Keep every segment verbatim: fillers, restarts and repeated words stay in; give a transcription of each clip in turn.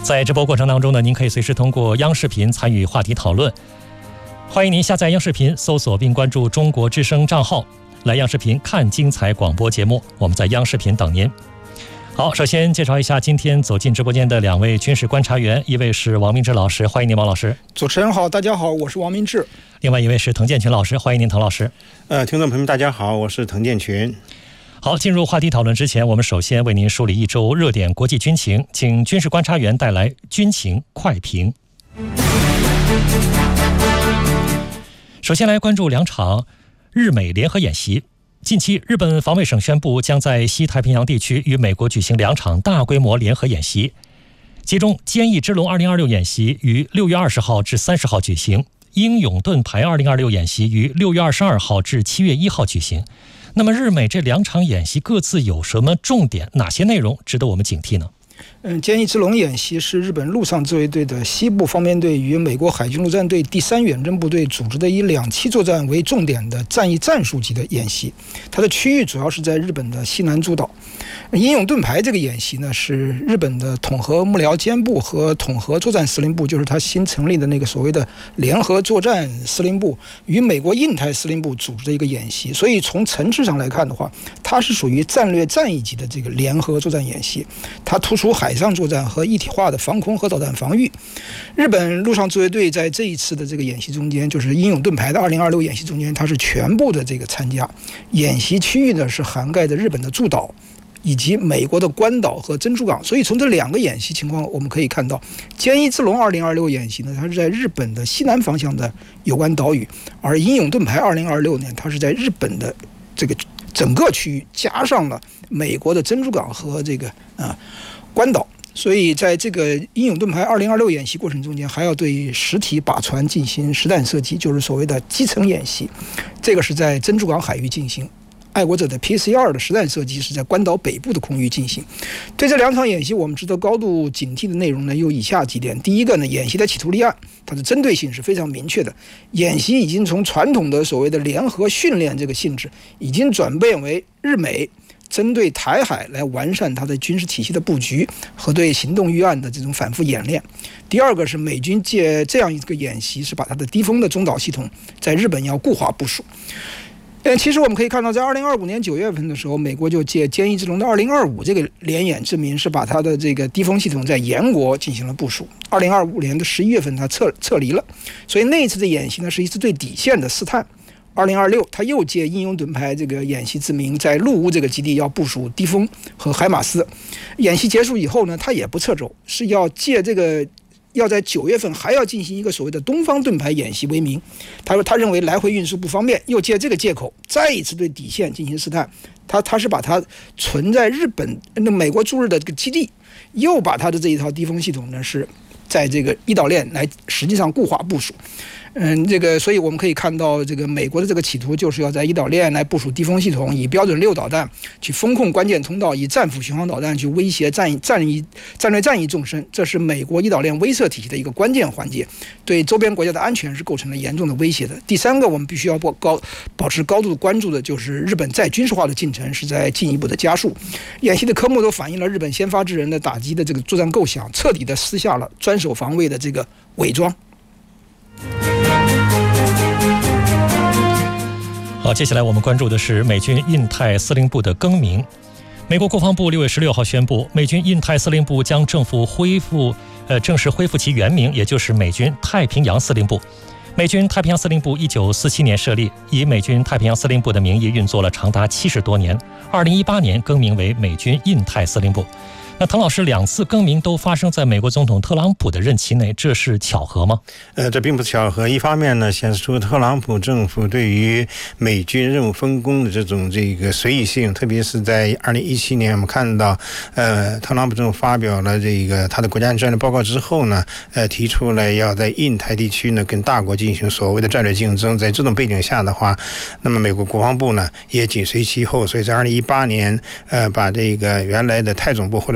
在直播过程当中呢，您可以随时通过央视频参与话题讨论。欢迎您下载央视频，搜索并关注中国之声账号，来央视频看精彩广播节目。我们在央视频等您。好，首先介绍一下今天走进直播间的两位军事观察员，一位是王明志老师，欢迎您王老师。 主持人好，大家好，我是王明志。 另外一位是滕建群老师，欢迎您滕老师。 呃，听众朋友们大家好，我是滕建群。 好，进入话题讨论之前，我们首先为您梳理一周热点国际军情，请军事观察员带来军情快评。首先来关注两场日美联合演习。近期，日本防卫省宣布将在西太平洋地区与美国举行两场大规模联合演习，其中坚毅之龙二零二六演习于六月二十号至三十号举行，英勇盾牌二零二六演习于六月二十二号至七月一号举行。那么日美这两场演习各自有什么重点？哪些内容值得我们警惕呢？ 嗯，坚毅之龙演习是日本陆上自卫队的西部方面队与美国海军陆战队第三远征部队组织的以两栖作战为重点的战役战术级的演习，它的区域主要是在日本的西南诸岛。英勇盾牌这个演习呢，是日本的统合幕僚监部和统合作战司令部，就是它新成立的那个所谓的联合作战司令部与美国印太司令部组织的一个演习，所以从层次上来看的话，它是属于战略战役级的这个联合作战演习，它突出海上作战和一体化的防空和导弹防御。日本陆上自卫队在这一次的这个演习中间，就是英勇盾牌的二零二六演习中间，它是全部的这个参加。演习区域呢是涵盖着日本的诸岛以及美国的关岛和珍珠港，所以从这两个演习情况我们可以看到，坚毅之龙二零二六演习呢，它是在日本的西南方向的有关岛屿，而英勇盾牌二零二六呢，它是在日本的这个整个区域加上了美国的珍珠港和这个啊关岛。所以在这个英勇盾牌二零二六演习过程中间，还要对实体靶船进行实弹射击，就是所谓的基层演习，这个是在珍珠港海域进行。爱国者的 P C 二 的实弹射击是在关岛北部的空域进行。对这两场演习，我们值得高度警惕的内容呢，有以下几点。第一个呢，演习的企图立案，它的针对性是非常明确的。演习已经从传统的所谓的联合训练这个性质，已经转变为日美针对台海来完善它的军事体系的布局和对行动预案的这种反复演练。第二个是美军借这样一个演习，是把它的低空的中导系统在日本要固化部署。呃，其实我们可以看到，在二零二五年九月份的时候，美国就借坚毅之龙的二零二五这个联演之名，是把它的这个低风系统在延国进行了部署。二零二五年的十一月份，它撤撤离了，所以那一次的演习呢，是一次对底线的试探。二零二六，他又借英勇盾牌这个演习之名，在陆屋这个基地要部署低风和海马斯。演习结束以后呢，他也不撤走，是要借这个。要在九月份还要进行一个所谓的东方盾牌演习为名，他说他认为来回运输不方便，又借这个借口再一次对底线进行试探。他他是把它存在日本那美国驻日的这个基地，又把他的这一套低风系统呢是在这个一岛链来实际上固化部署。嗯，这个，所以我们可以看到，这个美国的这个企图就是要在一岛链来部署低风系统，以标准六导弹去封控关键通道，以战斧巡航导弹去威胁战役、战役、战略战役纵深，这是美国一岛链威慑体系的一个关键环节，对周边国家的安全是构成了严重的威胁的。第三个，我们必须要高保持高度关注的就是日本再军事化的进程是在进一步的加速。演习的科目都反映了日本先发制人的打击的这个作战构想，彻底的撕下了专守防卫的这个伪装。 好，接下来我们关注的是美军印太司令部的更名。美国国防部六月十六号宣布，美军印太司令部将正式恢复，呃，正式恢复其原名，也就是美军太平洋司令部。美军太平洋司令部一九四七年设立，以美军太平洋司令部的名义运作了长达七十多年。二零一八年更名为美军印太司令部。那滕老师，两次更名都发生在美国总统特朗普的任期内，这是巧合吗？ 呃，这并不是巧合。一方面呢，显示出特朗普政府对于美军任务分工的这种这个随意性，特别是在二零一七年，我们看到，呃，特朗普政府发表了这个他的国家战略报告之后呢，呃，提出了要在印太地区呢跟大国进行所谓的战略竞争。在这种背景下的话，那么美国国防部呢也紧随其后，所以在二零一八年，呃，把这个原来的太总部或者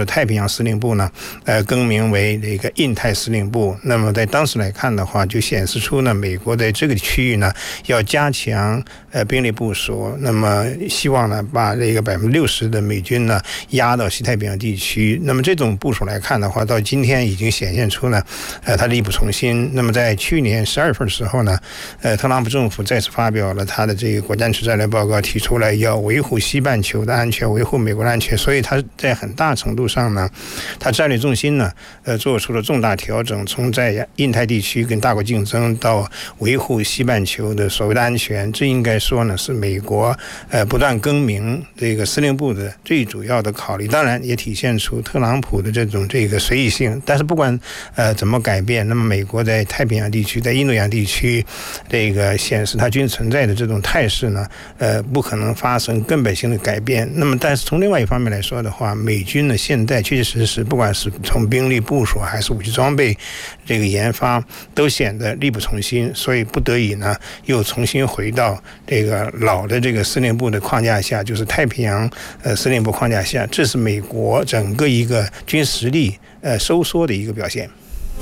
太平洋司令部呢，呃，更名为这个印太司令部。那么在当时来看的话，就显示出呢，美国在这个区域呢要加强呃兵力部署，那么希望呢把这个百分之六十的美军呢压到西太平洋地区。那么这种部署来看的话，到今天已经显现出呢，呃，它力不从心。那么在去年十二份的时候呢，呃，特朗普政府再次发表了他的这个国家安全战略报告，提出来要维护西半球的安全，维护美国的安全。所以他在很大程度上呢，他战略重心呢，呃，做出了重大调整，从在印太地区跟大国竞争到维护西半球的所谓的安全。这应该说呢，是美国呃不断更名这个司令部的最主要的考虑。当然也体现出特朗普的这种这个随意性。但是不管呃怎么改变，那么美国在太平洋地区，在印度洋地区，这个显示它军存在的这种态势呢，呃，不可能发生根本性的改变。那么，但是从另外一方面来说的话，美军呢现在确确实实，不管是从兵力部署还是武器装备这个研发，都显得力不从心，所以不得已呢，又重新回到这个老的这个司令部的框架下，就是太平洋呃司令部框架下。这是美国整个一个军实力呃收缩的一个表现。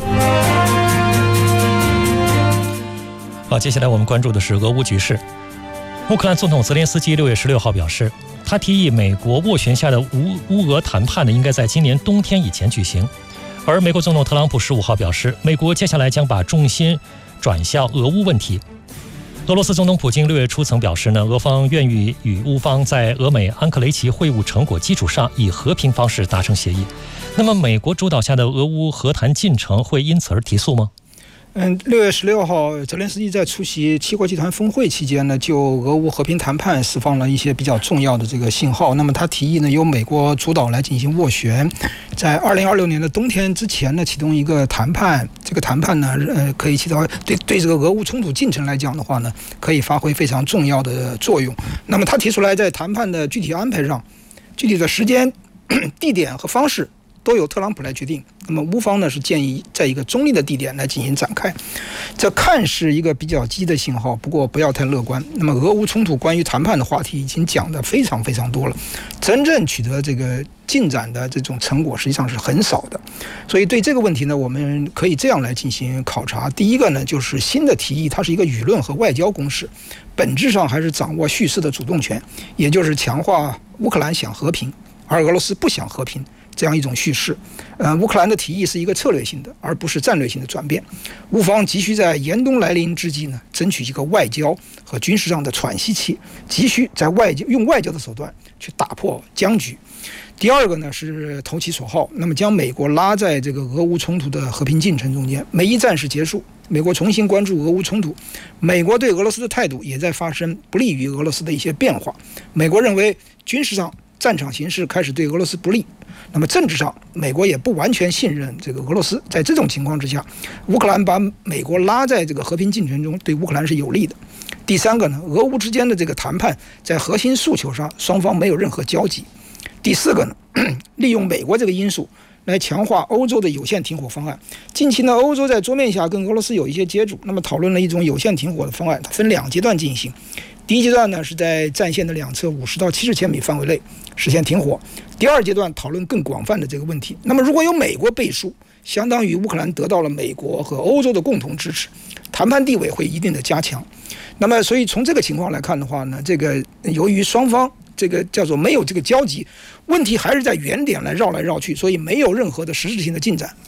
好，接下来我们关注的是俄乌局势。乌克兰总统泽连斯基六月十六号表示，他提议美国斡旋下的乌乌俄谈判呢，应该在今年冬天以前举行。而美国总统特朗普十五号表示，美国接下来将把重心转向俄乌问题。俄罗斯总统普京六月初曾表示呢，俄方愿意与乌方在俄美安克雷奇会晤成果基础上，以和平方式达成协议。那么，美国主导下的俄乌和谈进程会因此而提速吗？ 嗯，六月十六号，泽连斯基在出席七国集团峰会期间呢，就俄乌和平谈判释放了一些比较重要的这个信号。那么他提议呢，由美国主导来进行斡旋，在二零二六年的冬天之前呢，启动一个谈判。这个谈判呢，呃，可以起到对对这个俄乌冲突进程来讲的话呢，可以发挥非常重要的作用。那么他提出来，在谈判的具体安排上，具体的时间、地点和方式都由特朗普来决定。那么乌方呢是建议在一个中立的地点来进行展开，这看是一个比较积极的信号，不过不要太乐观。那么俄乌冲突关于谈判的话题已经讲得非常非常多了，真正取得这个进展的这种成果实际上是很少的。所以对这个问题呢，我们可以这样来进行考察。第一个呢，就是新的提议它是一个舆论和外交攻势，本质上还是掌握叙事的主动权，也就是强化乌克兰想和平，而俄罗斯不想和平这样一种叙事。呃，乌克兰的提议是一个策略性的，而不是战略性的转变。乌方急需在严冬来临之际呢，争取一个外交和军事上的喘息期，急需在外交用外交的手段去打破僵局。第二个呢是投其所好，那么将美国拉在这个俄乌冲突的和平进程中间。美伊战事结束，美国重新关注俄乌冲突，美国对俄罗斯的态度也在发生不利于俄罗斯的一些变化。美国认为军事上战场形势开始对俄罗斯不利，那么政治上美国也不完全信任这个俄罗斯。在这种情况之下，乌克兰把美国拉在这个和平进程中，对乌克兰是有利的。第三个呢，俄乌之间的这个谈判在核心诉求上双方没有任何交集。第四个呢，利用美国这个因素来强化欧洲的有限停火方案。近期呢，欧洲在桌面下跟俄罗斯有一些接触，那么讨论了一种有限停火的方案，它分两阶段进行。第一阶段呢，是在战线的两侧五十到七十千米范围内实现停火。第二阶段讨论更广泛的这个问题。那么如果有美国背书，相当于乌克兰得到了美国和欧洲的共同支持，谈判地位会一定的加强。那么所以从这个情况来看的话呢，这个由于双方这个叫做没有这个交集，问题还是在原点来绕来绕去，所以没有任何的实质性的进展。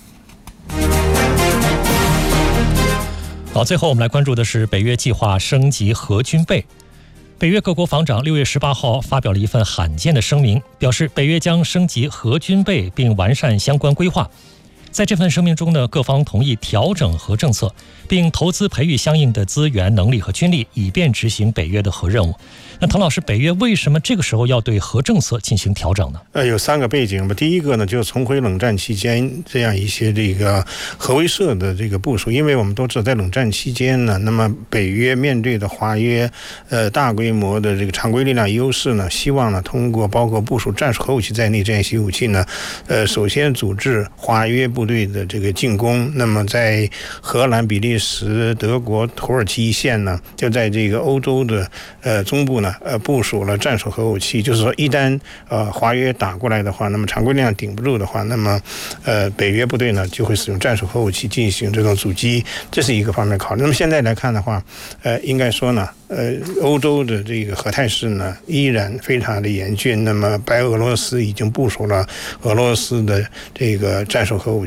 好，最后我们来关注的是北约计划升级核军备。北约各国防长六月十八号发表了一份罕见的声明，表示北约将升级核军备并完善相关规划。在这份声明中呢，各方同意调整核政策，并投资培育相应的资源、能力和军力，以便执行北约的核任务。那唐老师，北约为什么这个时候要对核政策进行调整呢？ 呃，有三个背景吧。第一个呢，就是重回冷战期间这样一些这个核威慑的这个部署。因为我们都知道，在冷战期间呢，那么北约面对的华约，呃，大规模的这个常规力量优势呢，希望呢通过包括部署战术核武器在内这样一些武器呢，呃，首先组织华约部队的这个进攻。那么在荷兰、比利时、德国、土耳其一线呢，就在这个欧洲的呃中部呢，呃部署了战术核武器。就是说，一旦呃华约打过来的话，那么常规力量顶不住的话，那么呃北约部队呢就会使用战术核武器进行这种阻击，这是一个方面考虑。那么现在来看的话，呃，应该说呢，呃，欧洲的这个核态势呢依然非常的严峻。那么白俄罗斯已经部署了俄罗斯的这个战术核武器。